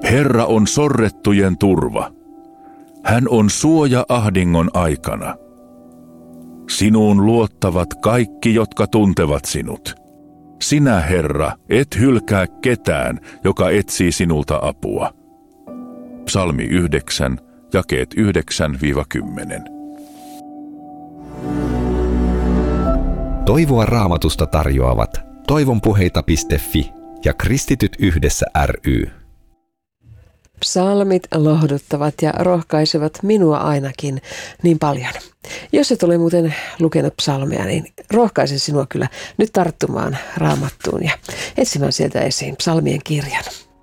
Herra on sorrettujen turva. Hän on suoja ahdingon aikana. Sinuun luottavat kaikki, jotka tuntevat sinut. Sinä, Herra, et hylkää ketään, joka etsii sinulta apua. Psalmi 9, jakeet 9-10. Toivoa Raamatusta tarjoavat toivonpuheita.fi ja Kristityt yhdessä ry. Psalmit lohduttavat ja rohkaisevat minua ainakin niin paljon. Jos et ole muuten lukenut psalmeja, niin rohkaisen sinua kyllä nyt tarttumaan Raamattuun ja etsimään sieltä esiin psalmien kirjan.